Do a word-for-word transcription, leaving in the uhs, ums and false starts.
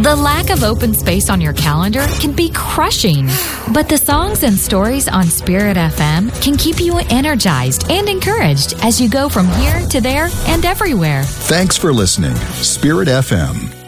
The lack of open space on your calendar can be crushing, but the songs and stories on Spirit F M can keep you energized and encouraged as you go from here to there and everywhere. Thanks for listening. Spirit F M.